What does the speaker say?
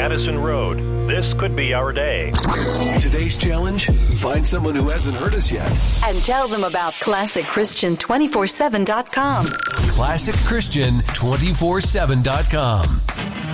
Addison Road. This could be our day. Today's challenge, find someone who hasn't heard us yet. And tell them about ClassicChristian247.com. ClassicChristian247.com.